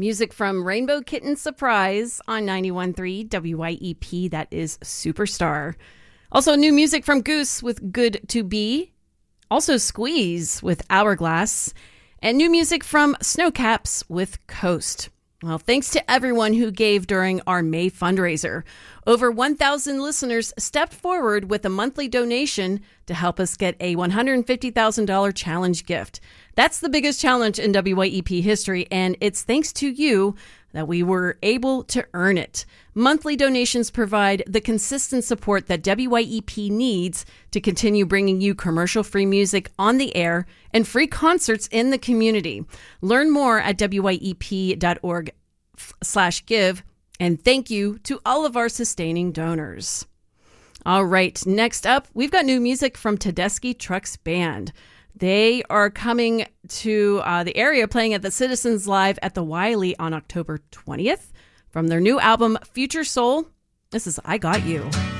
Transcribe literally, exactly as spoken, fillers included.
Music from Rainbow Kitten Surprise on ninety-one point three W Y E P. That is Superstar. Also, new music from Goose with Good to Be. Also, Squeeze with Hourglass. And new music from Snowcaps with Coast. Well, thanks to everyone who gave during our May fundraiser. Over one thousand listeners stepped forward with a monthly donation to help us get a one hundred fifty thousand dollars challenge gift. That's the biggest challenge in W Y E P history, and it's thanks to you that we were able to earn it. Monthly donations provide the consistent support that W Y E P needs to continue bringing you commercial-free music on the air and free concerts in the community. Learn more at W Y E P dot org slash give. And thank you to all of our sustaining donors. All right, next up, we've got new music from Tedeschi Trucks Band. They are coming to uh, the area playing at the Citizens Live at the Wiley on October twentieth. From their new album, Future Soul, this is I Got You.